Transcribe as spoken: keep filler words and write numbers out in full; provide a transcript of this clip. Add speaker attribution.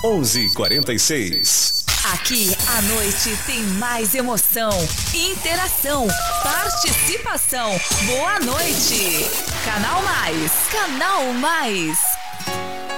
Speaker 1: onze e quarenta e seis.
Speaker 2: Aqui a noite tem mais emoção, interação, participação. Boa noite. Canal Mais. Canal Mais.